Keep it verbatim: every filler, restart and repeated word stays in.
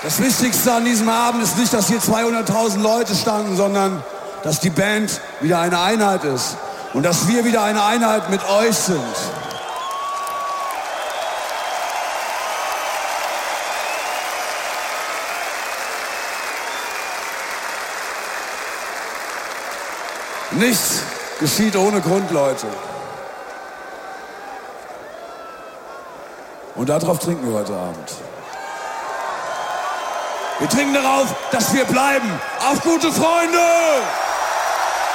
Das Wichtigste an diesem Abend ist nicht, dass hier zweihunderttausend Leute standen, sondern dass die Band wieder eine Einheit ist und dass wir wieder eine Einheit mit euch sind. Nichts geschieht ohne Grund, Leute. Und darauf trinken wir heute Abend. Wir trinken darauf, dass wir bleiben. Auf gute Freunde!